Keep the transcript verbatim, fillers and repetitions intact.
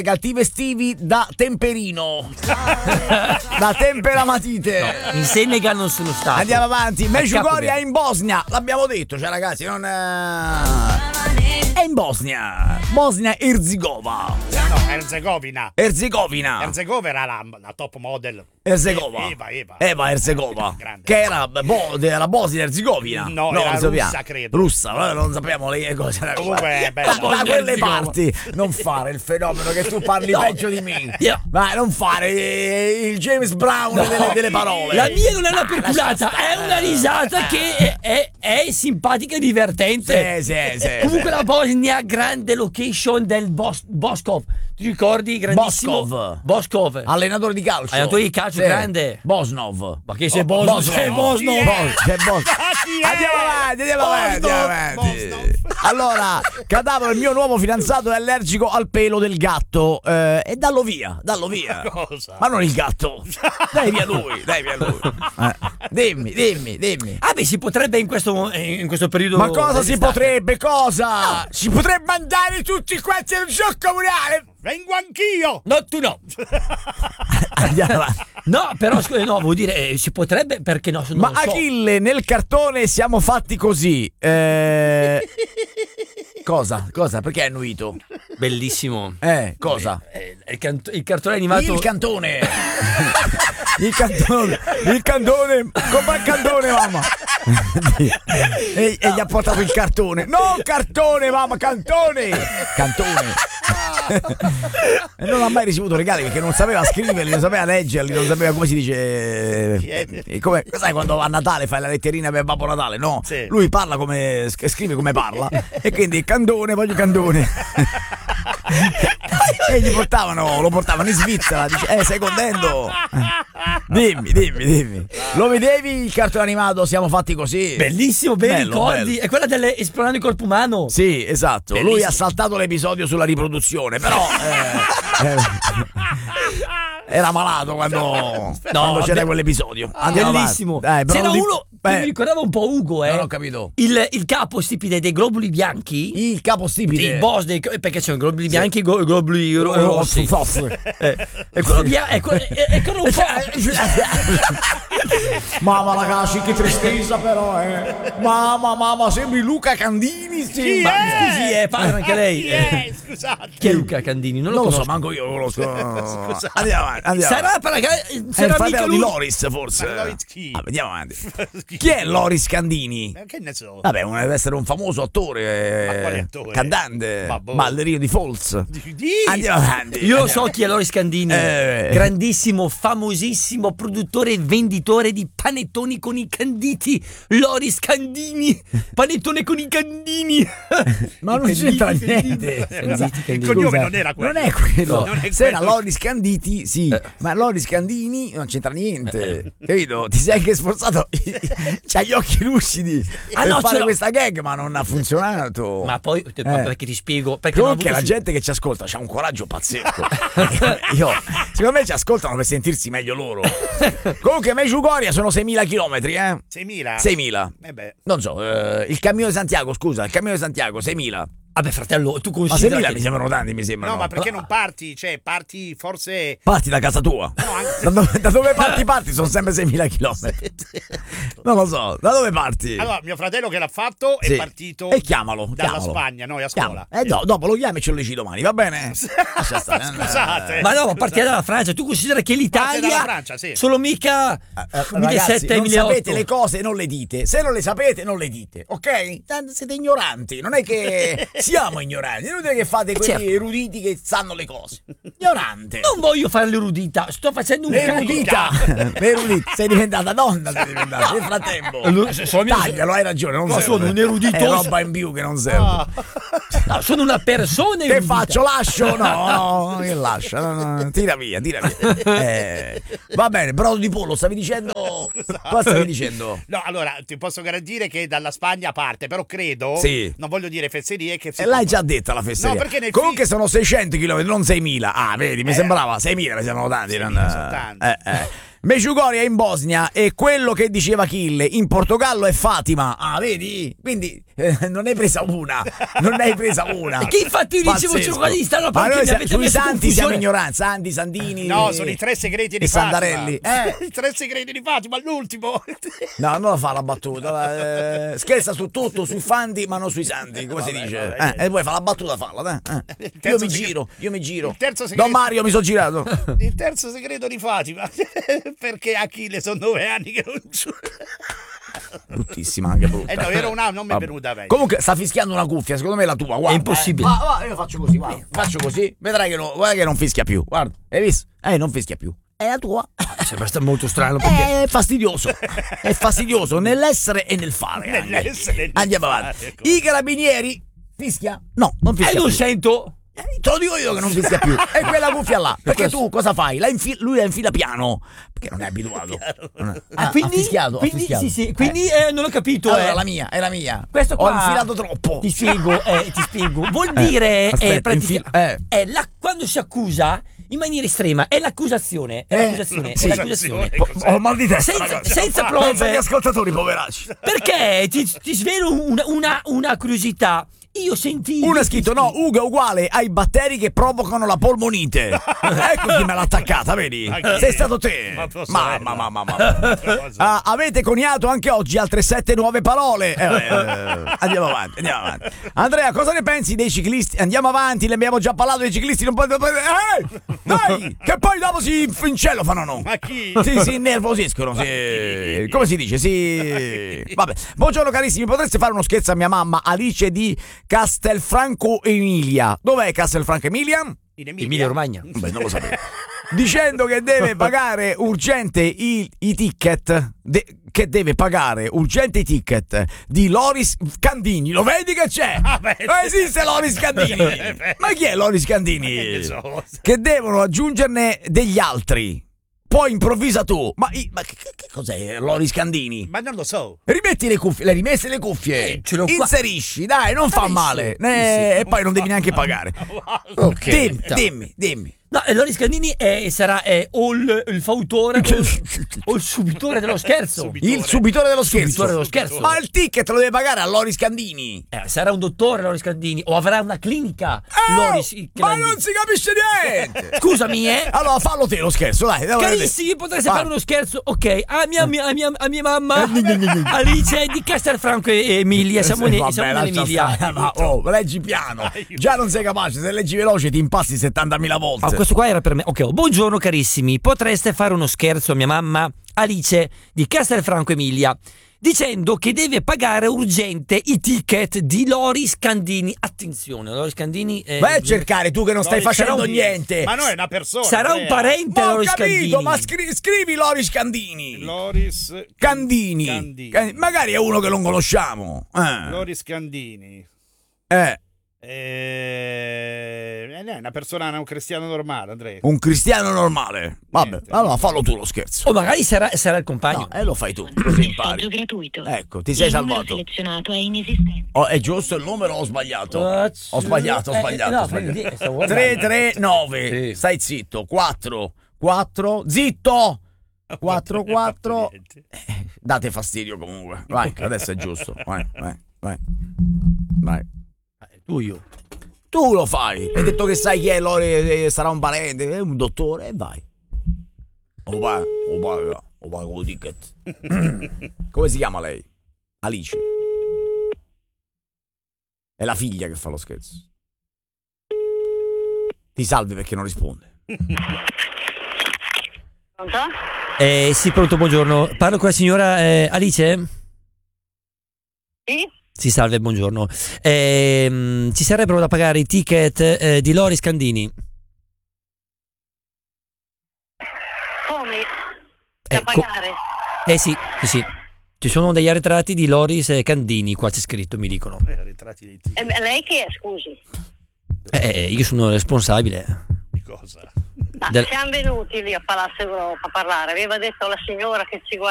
cattive estivi da Temperino. Da Temperamatite. No, in Senegal non sono stato. Andiamo avanti. Medjugorje Capo- è in Bosnia. L'abbiamo detto, cioè ragazzi, non è in Bosnia. Bosnia Erzegovina. No, Erzegovina. Erzegovina. Erzegovina era la, la top model. Erzegovina. Eva, Eva. Eva Erzegovina. Grande. Che era bo- della Bosnia Erzegovina. No, era non sappiamo. russa, credo. Russa, ma non sappiamo le cose. Comunque è bella. Da, da quelle parti non fare il fenomeno che tu parli peggio di me. Io- Ma non fare il James Brown delle, delle parole. La mia non è una Ah, perculata, lascia è una risata che è, è- è simpatica e divertente. Sì, sì, sì. Comunque la Bosnia, grande location del Bos- Boskov. Ti ricordi? Grandissimo. Boskov. Boskov. Allenatore di calcio. Allenatore di calcio grande. Bosnov. Ma che sei Oh, Bosnov? Bosnov. Sei Bosnov? Bos- c'è Bos- Chi è? Andiamo avanti, andiamo avanti, andiamo avanti. Bosnov. Allora, Cadavere, il mio nuovo fidanzato è allergico al pelo del gatto. Eh, e dallo via, dallo via. Cosa? Ma non il gatto. Dai via lui, dai via lui. Eh, dimmi, dimmi, dimmi. Ah beh, si potrebbe in questo, in questo periodo. Ma cosa si dell'estate. potrebbe? Cosa? Si potrebbe mandare tutti quanti al gioco comunale. Vengo anch'io. No, tu no. Andiamo avanti. No, però scusa, no, vuol dire eh, si potrebbe perché no? Ma Non lo so. Achille, nel cartone siamo fatti così. Eh... Cosa? Cosa? Perché hai annuito? Bellissimo. Eh, cosa? Eh, il, cant- il cartone animato. Il cantone. Il cantone. Il cantone. Come il cantone, mamma. E, e gli ha portato il cartone. No, cartone, mamma, cantone. Cantone. E non ha mai ricevuto regali perché non sapeva scriverli, non sapeva leggerli, non sapeva come si dice. eh, Come, sai quando a Natale fai la letterina per Babbo Natale? No, Sì. lui parla come scrive come parla. E quindi candone, voglio candone. E gli portavano, lo portavano in Svizzera. Dice, eh, sei contento? Dimmi, dimmi, dimmi. Lo vedevi il cartone animato? Siamo fatti così. Bellissimo, bei Bello, ricordi. bello. È quella delle esplorando il corpo umano. Sì, esatto. Bellissimo. Lui ha saltato l'episodio sulla riproduzione, però eh, eh, era malato quando, quando c'era be- quell'episodio. Andiamo Bellissimo. avanti. Dai, però C'era non di- uno Beh, che mi ricordava un po' Ugo, eh. non ho capito. Il, il capo stipite dei globuli bianchi. Il capostipite. Il boss dei, perché c'è i globuli bianchi e i globuli ro- rossi. Eh, e quello bia- e quello- e- e quello un po'. Mamma ragazzi, che tristezza però, eh. Mamma, mamma, sembri Luca Candini. Chi Sì, è? ma scusi, eh, parla anche lei. Chi è? Scusate. Chi è Luca Candini? Non lo non lo conosco. so, manco io lo conosco. Scusate. Andiamo avanti, andiamo Sarà avanti. perché È il sarà mica fratello di lui. Loris, forse. Ma Loris chi? Ah, andiamo avanti. Chi è Loris Candini? Ma che ne so? Vabbè, uno deve essere un famoso attore, Ma eh, quale attore? cantante, Ma boh. ballerino di Falls. Di- di- Andiamo avanti. Io lo so chi è Loris Candini, Eh. grandissimo, famosissimo produttore e venditore di panettoni con i canditi. Loris Candini, panettone con i candini. Ma non I c'entra canditi, niente. canditi, Il canditi. cognome Scusa, non era quello. Non è quello. Non è Se era quello. Loris Canditi, sì, ma Loris Candini non c'entra niente. Capito? Ti sei anche sforzato. C'ha gli occhi lucidi Ah, per no, ce fare l'ho. questa gag, ma non ha funzionato. Ma poi Eh. perché ti spiego? Perché non ho Comunque la avuto- gente che ci ascolta c'ha un coraggio pazzesco. Io, secondo me ci ascoltano per sentirsi meglio loro. Comunque Medjugorje sono seimila chilometri, eh? seimila? seimila. Eh beh. Non so, eh, il cammino di Santiago, scusa, il cammino di Santiago, seimila. Vabbè, fratello, tu Ma considera seimila che- mi sembrano tanti, mi sembrano. No, ma perché non parti? Cioè, parti forse. Parti da casa tua. anche- Da dove, da dove parti parti? Sono sempre seimila chilometri. Non lo so, da dove parti? Allora, mio fratello che l'ha fatto Sì. è partito E chiamalo, dalla chiamalo. Spagna, noi a Chiamalo. scuola. Eh, do- dopo lo chiami e ce lo dici domani, va bene? Lascia stare. Scusate. Ma no, partire dalla Francia. Tu considera che l'Italia dalla Francia, sì. sono mica Eh, Ragazzi, millesettecento non milleottocento. sapete le cose, non le dite. Se non le sapete, non le dite, ok? Tanto siete ignoranti. Non è che siamo ignoranti. È inutile che fate quelli certo. eruditi che sanno le cose. Ignorante. Non voglio fare l'erudita, sto facendo un L'erudita. L'erudita. Sei diventata donna, sei diventata. Nel frattempo. Lu- se- sono mio- Taglialo, hai ragione. Non Ma serve. sono un erudito. È roba in più che non serve. Ah. No, sono una persona Che erudita. faccio? Lascio? No, no, che lascia? No, no, tira via, tira via. Eh, va bene, brodo di pollo, stavi dicendo? Cosa stavi dicendo? No, allora ti posso garantire che dalla Spagna parte, però credo, Sì. non voglio dire fesserie, che si E l'hai già detta la fesseria. No, perché nel Comunque film- sono seicento chilometri, non seimila. Ah, vedi, mi sembrava seimila, mi sembrano tanti. non- seimila sono tanti. Eh, eh. Medjugorje è in Bosnia e quello che diceva Achille in Portogallo è Fatima. Ah, vedi? Quindi eh, non hai presa una. Non ne hai presa una. Che infatti io dicevo Pazzesco. giornalista, no, Ma perché noi mi sa- avete sui messo santi confusione. siamo ignoranti. Santi, Santini. No, e- sono i tre segreti e di Fatima. Sandarelli. Eh. I tre segreti di Fatima, l'ultimo. No, non la fa la battuta. eh, scherza su tutto, sui fanti, ma non sui santi. Come si Vabbè, dice? vabbè, Eh, e poi fa la battuta, falla. dai, eh. Il Io terzo mi segreto- giro, io mi giro. il terzo segreto- Don Mario, mi sono girato. Il terzo segreto di Fatima. Perché Achille sono nove anni che non giù. Bruttissima, anche brutta. Eh no, era una, non mi è Vabbè. venuta bene. Comunque sta fischiando una cuffia, secondo me è la tua. Guarda, È impossibile. Eh. Va, va, io faccio così, guarda. Faccio così, vedrai che, no, guarda che non fischia più. Guarda, hai visto? Eh, non fischia più. È la tua. Sembra sta molto strano perché È fastidioso. È fastidioso nell'essere e nel fare. anche. Nell'essere e nel Andiamo fare, avanti. ecco. I carabinieri fischia? No, non eh, fischia non più. sento. Eh, Te lo dico io che non fischia più. È quella cuffia là. Perché tu cosa fai? La infi- lui la infila piano. Perché non è abituato. Non è- Ah, Ah, quindi, ha fischiato, ha quindi, fischiato. sì, sì, quindi eh, non ho capito. Allora, eh. la mia, è la mia. Questo qua Ho infilato troppo. Ti spiego, eh, ti spiego. Vuol Eh, dire aspetta, eh, pratica- infil- eh. è la- quando si accusa in maniera estrema, è l'accusazione, è Eh, l'accusazione, sì. è l'accusazione. Po- Ho mal di testa. Senza, ragazzi. senza Pensa agli prove. ascoltatori, poveracci. Perché ti, ti svelo una, una, una curiosità. Io sentivo. Uno ha scritto no, Ugo è uguale ai batteri che provocano la polmonite. Ecco chi me l'ha attaccata, vedi? Ma chi? Sei stato te. Ma tua sorella. Mamma, mamma, mamma. Ah, avete coniato anche oggi altre sette nuove parole. Eh, eh, andiamo avanti, andiamo avanti. Andrea, cosa ne pensi dei ciclisti? Andiamo avanti, ne abbiamo già parlato dei ciclisti. Non puoi. Eh, dai, che poi dopo si in cielo fanno no. Ma chi? Sì, si innervosiscono. Sì. Come si dice? Sì. Vabbè. Buongiorno carissimi, potreste fare uno scherzo a mia mamma Alice di Castelfranco Emilia. Dov'è Castelfranco Emilia? In Emilia Romagna. Beh, non lo sapevo. Dicendo che deve pagare urgente i, i ticket. de- che deve pagare urgente i ticket di Loris Candini. Lo vedi che c'è? Ah, beh, Non esiste Loris Candini. Ma chi è Loris Che Candini? ne so. Che devono aggiungerne degli altri. Poi improvvisa tu. Ma, i- ma che, che cos'è Loris Candini? Ma non lo so. Rimetti le cuffie, le hai rimesse le cuffie. Eh, ce l'ho qua. Inserisci, dai, non fa Adesso. male. Sì, Eh, sì. E poi non devi neanche pagare. Ok. Dimmi, dimmi, dimmi. No, e Loris Candini è, sarà è, o il, il fautore o il, o il subitore dello scherzo. Subito. Il subitore dello scherzo. Subitore dello scherzo. Ma il ticket lo deve pagare a Loris Candini. Eh, sarà un dottore Loris Candini o avrà una clinica Oh, Loris ma Candini. non si capisce niente. Scusami, eh. Allora fallo te lo scherzo, dai. dai, Carissimi, potreste Vai. fare uno scherzo, ok? A mia, mia- a mia, a mia mamma Eh, Alice di Castelfranco e Emilia. Siamo, ne, Vabbè, siamo lascia nell'Emilia. stare, ma, oh, leggi piano. Già non sei capace, se leggi veloce ti impassi settantamila volte. Ah, questo qua era per me. Ok, buongiorno carissimi, potreste fare uno scherzo a mia mamma Alice di Castelfranco Emilia dicendo che deve pagare urgente i ticket di Loris Candini. Attenzione, Loris Candini eh, Vai a cercare tu che non stai Loris facendo Candini. niente. Ma non è una persona. sarà un Andrea. parente Ma ho Loris capito, Candini. ma scri- scrivi Loris Candini. Loris Candini. Candini. Can- Magari è uno che non conosciamo. Eh. Loris Candini. Eh, Eh, è una persona, un cristiano normale, Andrea. un cristiano normale. Vabbè, Niente. allora fallo tu lo scherzo. O magari sarà, sarà il compagno. No, e lo fai tu, così impari. Messaggio gratuito. Ecco, ti sei Il numero salvato. selezionato è inesistente. Oh, è giusto il numero o ho sbagliato? Cazzo. Ho sbagliato, ho Eh, sbagliato. no, ho sbagliato. quindi, stavo guardando. tre tre nove. Sì. Stai zitto. quattro quattro. Zitto. quattro quattro. Niente. Eh, date fastidio comunque. Vai, che adesso è giusto. Vai, vai, vai. Vai. Eh, tu io. Tu lo fai. Hai detto che sai chi è Lori, eh, sarà un parente, è un dottore e vai. O paga, o paga, o paga con il ticket. Come si chiama lei? Alice. È la figlia che fa lo scherzo. Ti salvi perché non risponde. Pronto? Eh, sì, pronto, buongiorno. Parlo con la signora eh, Alice? Sì? Sì, salve, buongiorno. Ehm, ci sarebbero da pagare i ticket eh, di Loris Candini? Come? Eh, Da co- pagare? Eh sì, sì, sì. Ci sono degli arretrati di Loris eh, Candini, qua c'è scritto, mi dicono. Eh, ritratti di, Eh, lei chi è, scusi? Eh, io sono responsabile. di cosa? Ma Del- siamo venuti lì a Palazzo Europa a parlare. Aveva detto la signora che ci guarda.